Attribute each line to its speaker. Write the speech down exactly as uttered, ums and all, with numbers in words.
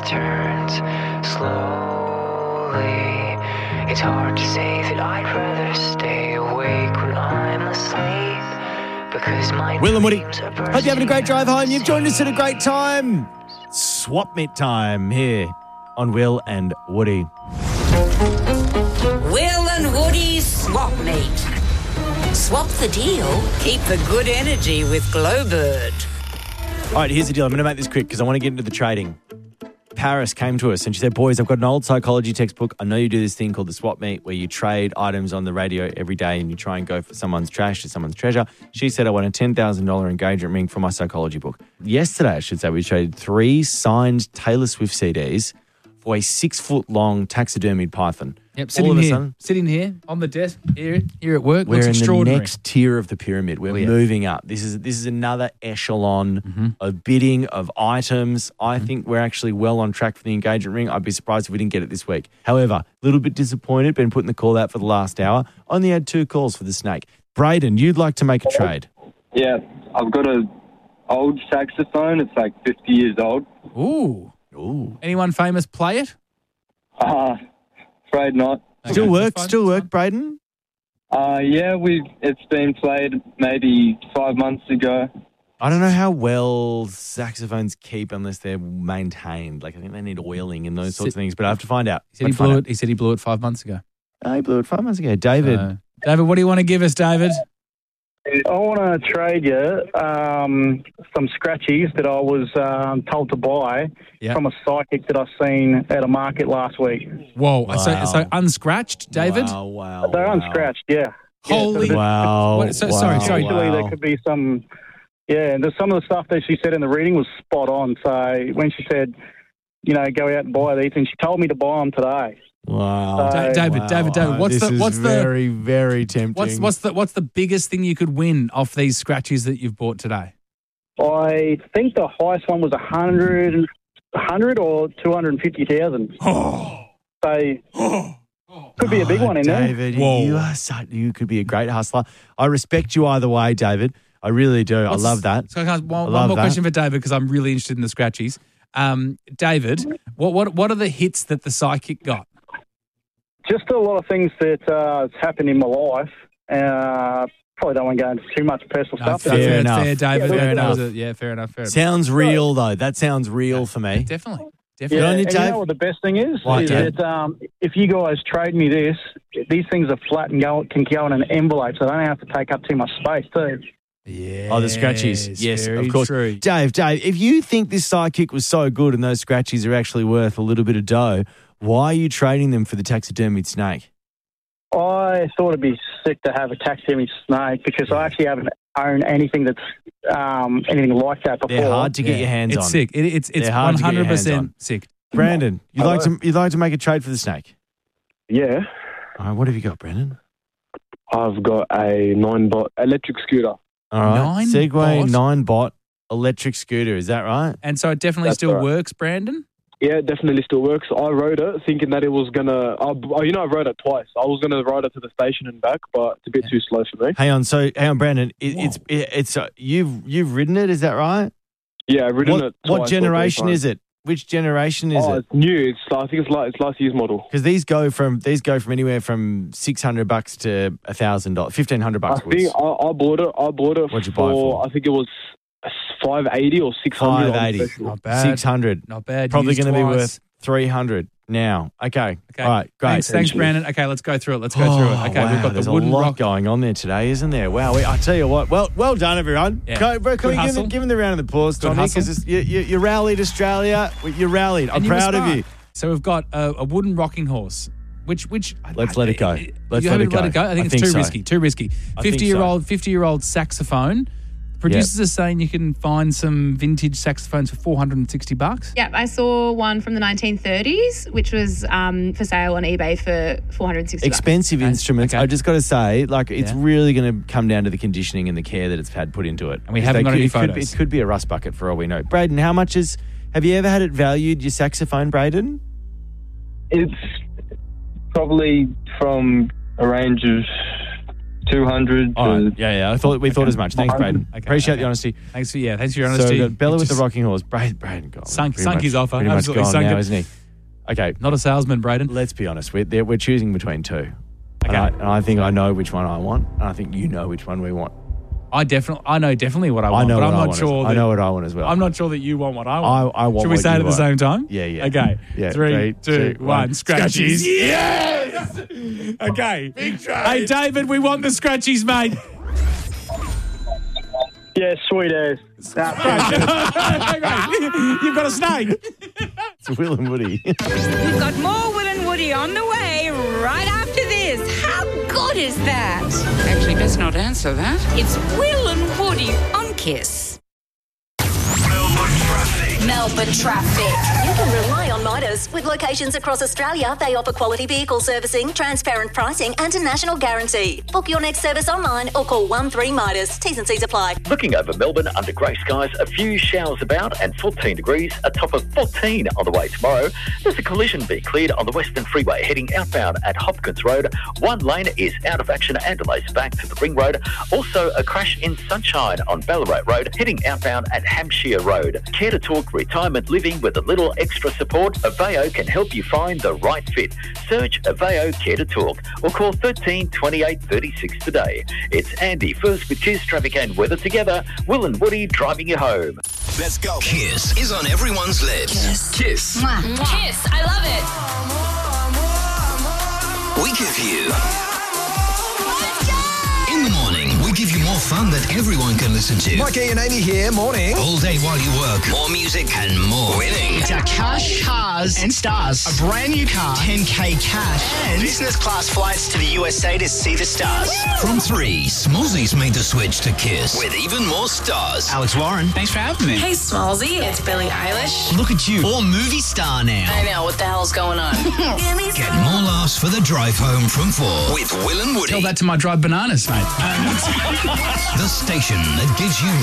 Speaker 1: turns slowly. It's hard to say that I'd rather stay awake when I'm asleep. Because my
Speaker 2: Will and Woody,
Speaker 1: dreams are
Speaker 2: hope you're having a great drive home. You've joined us at a great time. Swap meet time here on Will and Woody.
Speaker 3: Will and Woody's Swap Meet. Swap the deal, keep the good energy with Glowbird.
Speaker 2: All right, here's the deal. I'm going to make this quick because I want to get into the trading. Paris came to us and she said, boys, I've got an old psychology textbook. I know you do this thing called the swap meet where you trade items on the radio every day and you try and go for someone's trash to someone's treasure. She said, I want a ten thousand dollars engagement ring for my psychology book. Yesterday, I should say, we traded three signed Taylor Swift C Ds for a six-foot-long taxidermied python.
Speaker 4: Yep,
Speaker 2: All
Speaker 4: sitting
Speaker 2: of a
Speaker 4: here,
Speaker 2: sudden,
Speaker 4: sitting here on the desk here, here at work.
Speaker 2: we're
Speaker 4: Looks
Speaker 2: in the
Speaker 4: extraordinary.
Speaker 2: next tier of the pyramid. We're
Speaker 4: Oh, yeah.
Speaker 2: moving up. This is this is another echelon
Speaker 4: Mm-hmm.
Speaker 2: of bidding, of items. I think we're actually well on track for the engagement ring. I'd be surprised if we didn't get it this week. However, a little bit disappointed. Been putting the call out for the last hour. Only had two calls for the snake. Braden, you'd like to make a trade.
Speaker 5: Yeah, I've got a old saxophone. It's like fifty years old.
Speaker 4: Ooh.
Speaker 2: Ooh.
Speaker 4: Anyone famous play it?
Speaker 5: Uh, afraid not.
Speaker 2: Still
Speaker 4: Okay,
Speaker 2: work,
Speaker 4: that's fine,
Speaker 2: still
Speaker 4: that's
Speaker 2: work, Braden?
Speaker 5: Uh, yeah, we it's been played maybe five months ago.
Speaker 2: I don't know how well saxophones keep unless they're maintained. Like, I think they need oiling and those sorts of things, but I have to find out.
Speaker 4: He said he
Speaker 2: I'd find
Speaker 4: blew
Speaker 2: out.
Speaker 4: it. He said he blew it five months ago.
Speaker 2: Oh, he blew it five months ago. David.
Speaker 4: Uh, David, what do you want to give us, David?
Speaker 6: I want to trade you um, some scratchies that I was um, told to buy
Speaker 4: Yeah.
Speaker 6: from a psychic that I seen at a market last week.
Speaker 4: Whoa. So,
Speaker 2: Wow.
Speaker 4: so unscratched, David?
Speaker 2: Wow, wow.
Speaker 6: They're
Speaker 2: wow.
Speaker 6: unscratched, yeah.
Speaker 4: Holy.
Speaker 6: Yeah,
Speaker 2: Wow.
Speaker 4: What- so- sorry,
Speaker 2: wow,
Speaker 4: sorry.
Speaker 6: Usually
Speaker 2: wow.
Speaker 6: there could be some, yeah, and there's some of the stuff that she said in the reading was spot on. So when she said, you know, go out and buy these, and she told me to buy them today.
Speaker 2: Wow.
Speaker 6: Da-
Speaker 4: David,
Speaker 2: Wow.
Speaker 4: David, David, what's
Speaker 2: this
Speaker 4: the-
Speaker 2: is
Speaker 4: what's the-
Speaker 2: very, very tempting.
Speaker 4: What's what's the what's the biggest thing you could win off these scratchies that you've bought today?
Speaker 6: I think the highest one was one hundred, one hundred or two hundred fifty thousand.
Speaker 4: Oh.
Speaker 6: So could be a big
Speaker 2: Oh,
Speaker 6: one in there.
Speaker 2: David,
Speaker 4: Whoa.
Speaker 2: you are so, you could be a great hustler. I respect you either way, David. I really do.
Speaker 4: What's-
Speaker 2: I love that.
Speaker 4: So, guys, one,
Speaker 2: I
Speaker 4: one
Speaker 2: love
Speaker 4: more
Speaker 2: that.
Speaker 4: question for David because I'm really interested in the scratchies. Um, David, what what what are the hits that the psychic got?
Speaker 6: Just a lot of things that uh, has happened in my life. Uh, probably don't want to go into too much personal
Speaker 4: No,
Speaker 6: stuff.
Speaker 2: fair
Speaker 4: fair,
Speaker 2: enough.
Speaker 4: fair, David.
Speaker 6: Yeah,
Speaker 4: fair
Speaker 6: fair
Speaker 4: enough.
Speaker 2: enough.
Speaker 4: Yeah, fair enough. Fair enough.
Speaker 2: Sounds real, though. That sounds real for me.
Speaker 4: Definitely,
Speaker 6: Yeah,
Speaker 4: definitely.
Speaker 2: on you,
Speaker 6: and you
Speaker 2: Dave.
Speaker 6: know what the best thing is?
Speaker 2: What,
Speaker 6: is
Speaker 2: Dave?
Speaker 6: that um, if you guys trade me this, these things are flat and go, can go in an envelope, so I don't have to take up too much space too.
Speaker 4: Yeah.
Speaker 2: Oh, the scratchies. Yes,
Speaker 4: very
Speaker 2: of course.
Speaker 4: True.
Speaker 2: Dave, Dave, if you think this sidekick was so good and those scratchies are actually worth a little bit of dough, why are you trading them for the taxidermied snake?
Speaker 6: I thought it'd be sick to have a taxidermy snake because I actually haven't owned anything that's um, anything like that before.
Speaker 2: They're hard to get
Speaker 4: Yeah.
Speaker 2: your hands
Speaker 4: it's
Speaker 2: on.
Speaker 4: sick. It, it's it's
Speaker 2: They're hard
Speaker 4: one
Speaker 2: to get your
Speaker 4: hundred
Speaker 2: hands on.
Speaker 4: percent sick.
Speaker 2: Brandon, you'd like to you'd like to make a trade for the snake?
Speaker 7: Yeah,
Speaker 2: All right, what have you got, Brandon?
Speaker 7: I've got a nine bot electric scooter.
Speaker 2: All right,
Speaker 4: Nine
Speaker 2: Segway
Speaker 4: bot?
Speaker 2: nine bot electric scooter. Is that right?
Speaker 4: And so it definitely
Speaker 7: That's
Speaker 4: still
Speaker 7: right.
Speaker 4: works, Brandon.
Speaker 7: Yeah, it definitely still works. I rode it thinking that it was gonna. I, you know, I rode it twice. I was gonna ride it to the station and back, but it's a bit too slow for me.
Speaker 2: Hang on, so hang on, Brandon. It,
Speaker 4: Whoa.
Speaker 2: it's it, it's uh, you've you've ridden it. Is that right?
Speaker 7: Yeah, I've ridden
Speaker 2: What,
Speaker 7: it. Twice
Speaker 2: what generation is it? Which generation is
Speaker 7: oh,
Speaker 2: it?
Speaker 7: it's new. It's I think it's like it's last year's model.
Speaker 2: Because these go from these go from anywhere from six hundred bucks to a thousand dollars, fifteen hundred
Speaker 7: I
Speaker 2: bucks.
Speaker 7: think I, I bought it. I bought it
Speaker 2: What'd you
Speaker 7: for,
Speaker 2: buy it for?
Speaker 7: I think it was five eighty or six hundred.
Speaker 2: Five eighty,
Speaker 4: Not bad.
Speaker 2: six hundred.
Speaker 4: Not bad.
Speaker 2: Probably
Speaker 4: Used
Speaker 2: going to be
Speaker 4: twice.
Speaker 2: worth three hundred now. Okay.
Speaker 4: Okay.
Speaker 2: All right. Great.
Speaker 4: Thanks, thanks, Brandon. Okay, let's go through it. Let's go through it. Okay,
Speaker 2: Oh, wow,
Speaker 4: we've got
Speaker 2: there's
Speaker 4: the wooden
Speaker 2: a lot
Speaker 4: rock.
Speaker 2: going on there today, isn't there? Wow. We, I tell you what. Well, well done, everyone.
Speaker 4: Yeah.
Speaker 2: Can, bro, can
Speaker 4: Good
Speaker 2: we give,
Speaker 4: hustle.
Speaker 2: them- give them the round of applause,
Speaker 4: Good
Speaker 2: Tommy?
Speaker 4: hustle.
Speaker 2: Because you, you, you rallied Australia. You rallied. I'm
Speaker 4: And you were
Speaker 2: proud of
Speaker 4: smart.
Speaker 2: you.
Speaker 4: So we've got a, a wooden rocking horse, which which
Speaker 2: Let's let it go. Let's
Speaker 4: you
Speaker 2: let
Speaker 4: haven't
Speaker 2: it go.
Speaker 4: let it go. I think
Speaker 2: I
Speaker 4: it's
Speaker 2: think
Speaker 4: too
Speaker 2: so.
Speaker 4: risky. Too risky.
Speaker 2: I think
Speaker 4: Fifty year old, fifty year old saxophone. Producers are saying you can find some vintage saxophones for four hundred and sixty bucks.
Speaker 8: Yep, I saw one from the nineteen thirties, which was um, for sale on eBay for four hundred sixty bucks.
Speaker 2: Expensive
Speaker 4: Okay.
Speaker 2: instruments.
Speaker 4: Okay.
Speaker 2: I just got to say, like, it's
Speaker 4: Yeah.
Speaker 2: really going to come down to the conditioning and the care that it's had put into it.
Speaker 4: And we
Speaker 2: Because
Speaker 4: haven't
Speaker 2: they
Speaker 4: got
Speaker 2: could,
Speaker 4: any
Speaker 2: it could,
Speaker 4: photos.
Speaker 2: it could be a rust bucket for all we know. Braden, how much is? Have you ever had it valued? Your saxophone, Braden?
Speaker 5: It's probably from a range of two hundred.
Speaker 2: All right. Yeah, yeah. I thought we thought as much. Thanks, Braden.
Speaker 4: Okay,
Speaker 2: Appreciate
Speaker 4: okay.
Speaker 2: the honesty.
Speaker 4: Thanks for yeah, thanks for your
Speaker 2: So
Speaker 4: honesty.
Speaker 2: we've got Bella
Speaker 4: It
Speaker 2: with the
Speaker 4: just
Speaker 2: rocking horse. Braden, Braden gone.
Speaker 4: Sunk-
Speaker 2: Pretty
Speaker 4: sunk
Speaker 2: much-
Speaker 4: his offer.
Speaker 2: Pretty much
Speaker 4: Absolutely
Speaker 2: gone
Speaker 4: sunk
Speaker 2: now,
Speaker 4: it.
Speaker 2: isn't he? Okay.
Speaker 4: Not a salesman, Braden.
Speaker 2: Let's be honest. We're, there- we're choosing between two.
Speaker 4: Okay.
Speaker 2: And I, and I think I know which one I want. And I think you know which one we want.
Speaker 4: I definitely, I know definitely what I
Speaker 2: I
Speaker 4: want,
Speaker 2: know
Speaker 4: but
Speaker 2: what
Speaker 4: I'm
Speaker 2: I
Speaker 4: not
Speaker 2: want.
Speaker 4: sure.
Speaker 2: as,
Speaker 4: That,
Speaker 2: I know what I want as well.
Speaker 4: I'm not sure that you want what I want.
Speaker 2: I, I want
Speaker 4: Should we
Speaker 2: what
Speaker 4: say
Speaker 2: you
Speaker 4: it at the
Speaker 2: want.
Speaker 4: same time?
Speaker 2: Yeah, yeah.
Speaker 4: Okay.
Speaker 2: Yeah.
Speaker 4: Three, two, one. Scratchies.
Speaker 2: Yes!
Speaker 4: Okay.
Speaker 2: Big trade.
Speaker 4: Hey, David, we want the scratchies, mate.
Speaker 6: Yeah, sweet as.
Speaker 4: You've got a snake.
Speaker 2: It's Will and Woody.
Speaker 3: We've got more Will and Woody on the way right after this. How good is that? Actually, best not answer that. It's Will and Woody on Kiss.
Speaker 9: Melbourne traffic. You can rely on Midas. With locations across Australia, they offer quality vehicle servicing, transparent pricing and a national guarantee. Book your next service online or call one three Midas. T's and C's apply.
Speaker 10: Looking over Melbourne under grey skies, a few showers about and fourteen degrees, a top of fourteen on the way tomorrow. There's a collision being cleared on the Western Freeway heading outbound at Hopkins Road. One lane is out of action and delays back to the Ring Road. Also a crash in Sunshine on Ballarat Road heading outbound at Hampshire Road. Care to talk retirement living with a little extra support? Aveo can help you find the right fit. Search Aveo Care to Talk or call thirteen twenty-eight thirty-six today. It's Andy first with Kiss traffic and weather together. Will and Woody driving you home.
Speaker 11: Let's go. Kiss is on everyone's lips.
Speaker 3: Kiss.
Speaker 11: Kiss.
Speaker 3: Mwah.
Speaker 9: Kiss, I love it.
Speaker 11: We give you. In the morning, we give you more fun that everyone can listen to.
Speaker 12: Mikey and Amy here, morning.
Speaker 11: All day while you work. More music and more winning.
Speaker 13: It's our Cash Cars and Stars. A brand new car, ten K cash, and business class flights to the U S A to see the stars.
Speaker 11: From three, Smallzy's made the switch to Kiss with even more stars.
Speaker 13: Alex Warren, thanks for having me.
Speaker 14: Hey, Smallzy, it's Billie Eilish.
Speaker 13: Look at you, all movie star now.
Speaker 14: I know, what the hell's going on?
Speaker 11: Get more laughs for the drive home from four with Will and Woody.
Speaker 13: Tell that to my dried bananas, mate.
Speaker 11: The station that gives you